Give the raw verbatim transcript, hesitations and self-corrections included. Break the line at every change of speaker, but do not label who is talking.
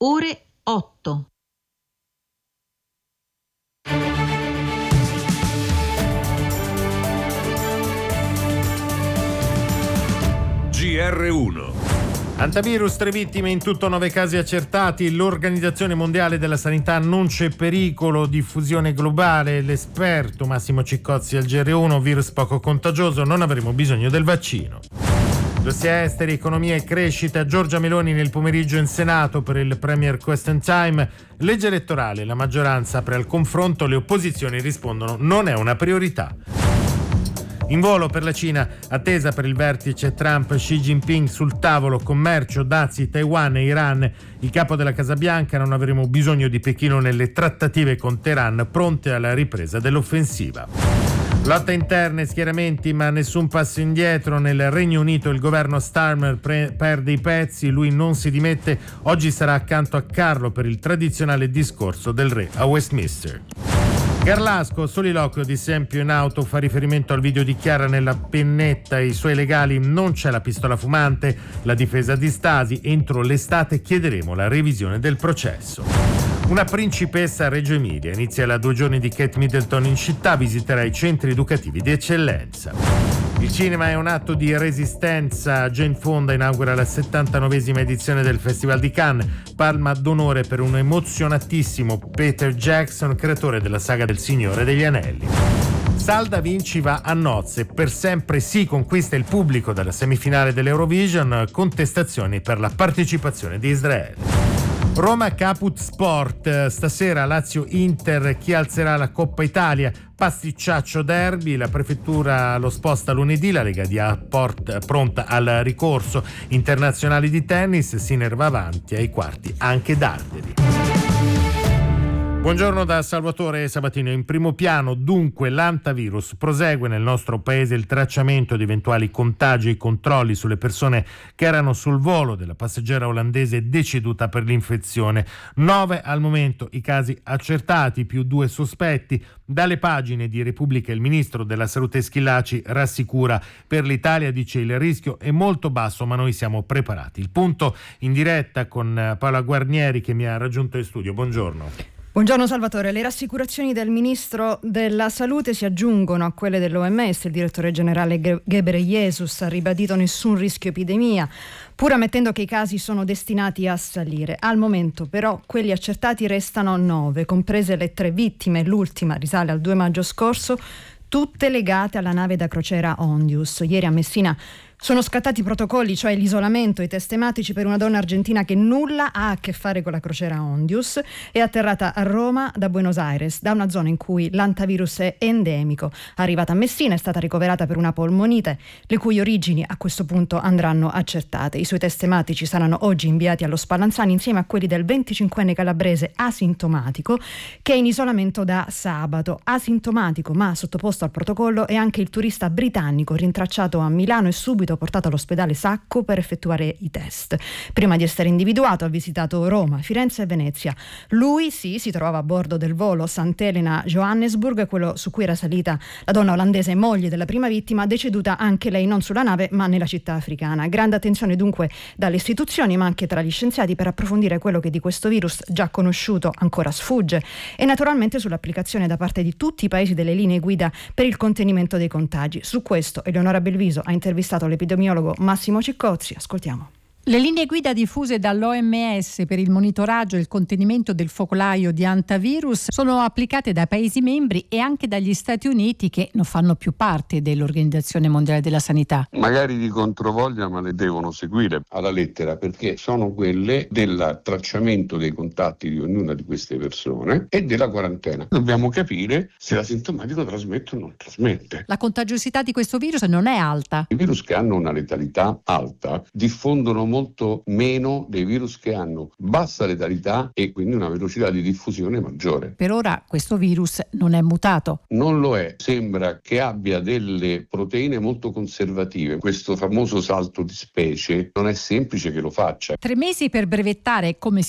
ore otto.
G R uno.
Antivirus, tre vittime, in tutto nove casi accertati. L'Organizzazione Mondiale della Sanità non c'è pericolo, diffusione globale. L'esperto Massimo Ciccozzi al G R uno, virus poco contagioso, non avremo bisogno del vaccino. Dossier esteri, economia e crescita. Giorgia Meloni nel pomeriggio in Senato per il Premier Question Time. Legge elettorale, la maggioranza apre al confronto, le opposizioni rispondono non è una priorità. In volo per la Cina, attesa per il vertice Trump-Xi Jinping, sul tavolo commercio, dazi, Taiwan e Iran. Il capo della Casa Bianca: non avremo bisogno di Pechino nelle trattative con Teheran, pronte alla ripresa dell'offensiva. Lotta interna e schieramenti, ma nessun passo indietro. Nel Regno Unito il governo Starmer pre- perde i pezzi, lui non si dimette, oggi sarà accanto a Carlo per il tradizionale discorso del re a Westminster. Garlasco, soliloquio di Sempio in auto, fa riferimento al video di Chiara nella pennetta e i suoi legali, non c'è la pistola fumante, la difesa di Stasi, entro l'estate chiederemo la revisione del processo. Una principessa a Reggio Emilia, inizia la due giorni di Kate Middleton in città, visiterà i centri educativi di eccellenza. Il cinema è un atto di resistenza. Jane Fonda inaugura la settantanovesima edizione del Festival di Cannes, palma d'onore per un emozionatissimo Peter Jackson, creatore della saga del Signore degli Anelli. Salda Vinci va a nozze, per sempre sì conquista il pubblico dalla semifinale dell'Eurovision, contestazioni per la partecipazione di Israele. Roma Caput Sport, stasera Lazio-Inter, chi alzerà la Coppa Italia? Pasticciaccio derby, la prefettura lo sposta lunedì, la Lega di Apport pronta al ricorso. Internazionali di tennis, Sinner va avanti ai quarti anche Darderi. Buongiorno da Salvatore Sabatino. In primo piano dunque l'antivirus. Prosegue nel nostro paese il tracciamento di eventuali contagi e controlli sulle persone che erano sul volo della passeggera olandese deceduta per l'infezione. Nove al momento i casi accertati, più due sospetti. Dalle pagine di Repubblica il ministro della Salute Schillaci rassicura: per l'Italia, dice, il rischio è molto basso ma noi siamo preparati. Il punto in diretta con Paola Guarnieri che mi ha raggiunto in studio. Buongiorno.
Buongiorno Salvatore, le rassicurazioni del Ministro della Salute si aggiungono a quelle dell'O M S. Il direttore generale Ghebreyesus ha ribadito nessun rischio epidemia, pur ammettendo che i casi sono destinati a salire. Al momento però quelli accertati restano nove, comprese le tre vittime, l'ultima risale al due maggio scorso, tutte legate alla nave da crociera Ondius. Ieri a Messina sono scattati protocolli, cioè l'isolamento, i test tematici per una donna argentina che nulla ha a che fare con la crociera Ondius. È atterrata a Roma da Buenos Aires, da una zona in cui l'antivirus è endemico. Arrivata a Messina è stata ricoverata per una polmonite, le cui origini a questo punto andranno accertate. I suoi test tematici saranno oggi inviati allo Spallanzani insieme a quelli del venticinquenne calabrese asintomatico che è in isolamento da sabato. Asintomatico ma sottoposto al protocollo è anche il turista britannico rintracciato a Milano e subito portato all'ospedale Sacco per effettuare i test. Prima di essere individuato ha visitato Roma, Firenze e Venezia. Lui sì, si trovava a bordo del volo Sant'Elena-Johannesburg, quello su cui era salita la donna olandese moglie della prima vittima, deceduta anche lei non sulla nave ma nella città africana. Grande attenzione dunque dalle istituzioni ma anche tra gli scienziati per approfondire quello che di questo virus già conosciuto ancora sfugge e naturalmente sull'applicazione da parte di tutti i paesi delle linee guida per il contenimento dei contagi. Su questo Eleonora Belviso ha intervistato le epidemiologo Massimo Ciccozzi. Ascoltiamo.
Le linee guida diffuse dall'O M S per il monitoraggio e il contenimento del focolaio di antivirus sono applicate dai Paesi membri e anche dagli Stati Uniti, che non fanno più parte dell'Organizzazione Mondiale della Sanità.
Magari di controvoglia, ma le devono seguire alla lettera, perché sono quelle del tracciamento dei contatti di ognuna di queste persone e della quarantena. Dobbiamo capire se l'asintomatico trasmette o non trasmette.
La contagiosità di questo virus non è alta.
I virus che hanno una letalità alta diffondono molto meno dei virus che hanno bassa letalità e quindi una velocità di diffusione maggiore.
Per ora questo virus non è mutato.
Non lo è, sembra che abbia delle proteine molto conservative. Questo famoso salto di specie non è semplice che lo faccia.
Tre mesi per brevettare come si